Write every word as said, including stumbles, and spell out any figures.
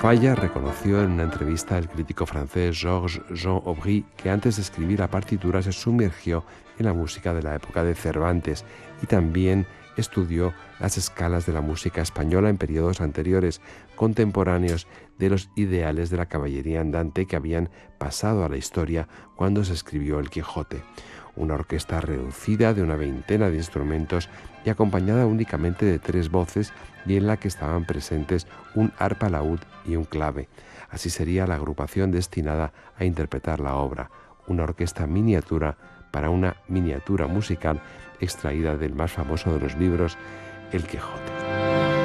Falla reconoció en una entrevista al crítico francés Georges Jean Aubry que antes de escribir la partitura se sumergió en la música de la época de Cervantes y también estudió las escalas de la música española en periodos anteriores, contemporáneos de los ideales de la caballería andante que habían pasado a la historia cuando se escribió El Quijote. Una orquesta reducida de una veintena de instrumentos y acompañada únicamente de tres voces y en la que estaban presentes un arpa laúd y un clave. Así sería la agrupación destinada a interpretar la obra, una orquesta miniatura para una miniatura musical extraída del más famoso de los libros, El Quijote.